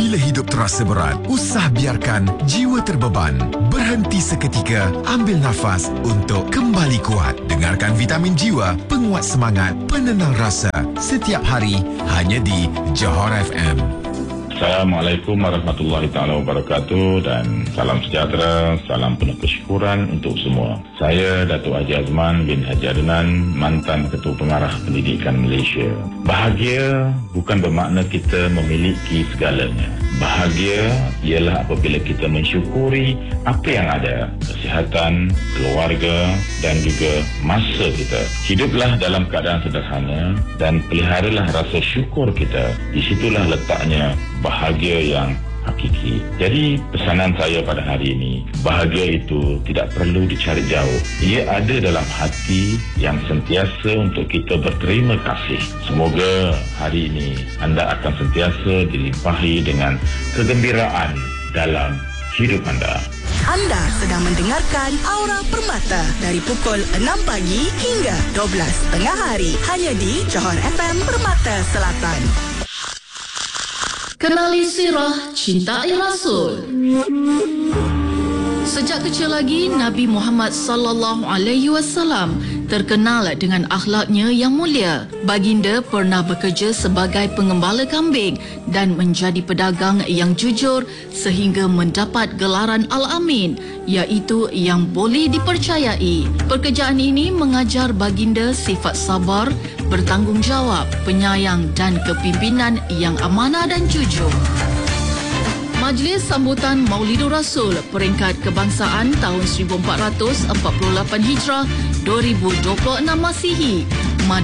Bila hidup terasa berat, usah biarkan jiwa terbeban. Berhenti seketika, ambil nafas untuk kembali kuat. Dengarkan Vitamin Jiwa, penguat semangat, penenang rasa. Setiap hari, hanya di Johor FM. Assalamualaikum warahmatullahi taala wabarakatuh dan salam sejahtera, salam penuh kesyukuran untuk semua. Saya Datuk Haji Azman bin Haji Adnan, mantan Ketua Pengarah Pendidikan Malaysia. Bahagia bukan bermakna kita memiliki segalanya. Bahagia ialah apabila kita mensyukuri apa yang ada, kesihatan, keluarga dan juga masa kita. Hiduplah dalam keadaan sederhana dan peliharalah rasa syukur kita. Di situlah letaknya bahagia yang hakiki. Jadi pesanan saya pada hari ini, bahagia itu tidak perlu dicari jauh. Ia ada dalam hati yang sentiasa untuk kita berterima kasih. Semoga hari ini anda akan sentiasa dilimpahi dengan kegembiraan dalam hidup anda. Anda sedang mendengarkan Aura Permata dari pukul 6 pagi hingga 12 tengah hari hanya di Johor FM Permata Selatan. Kenali sirah cintai Rasul. Sejak kecil lagi, Nabi Muhammad sallallahu alaihi wasallam terkenal dengan akhlaknya yang mulia. Baginda pernah bekerja sebagai pengembala kambing dan menjadi pedagang yang jujur sehingga mendapat gelaran Al-Amin, iaitu yang boleh dipercayai. Pekerjaan ini mengajar baginda sifat sabar, bertanggungjawab, penyayang dan kepimpinan yang amanah dan jujur. Majlis Sambutan Maulidur Rasul Peringkat Kebangsaan tahun 1448 Hijrah 2026 Masihi